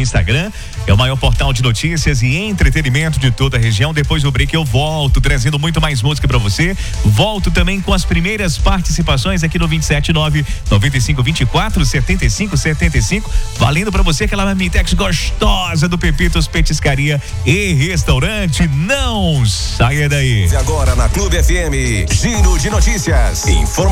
Instagram. É o maior portal de notícias e entretenimento de toda a região. Depois do break eu volto trazendo muito mais música pra você. Volto também com as primeiras participações aqui no 279-9524-7575. Valendo pra você aquela marmitex gostosa do Pepitos Petiscaria e Restaurante. Não saia daí. E agora na Clube FM, giro de notícias. Informação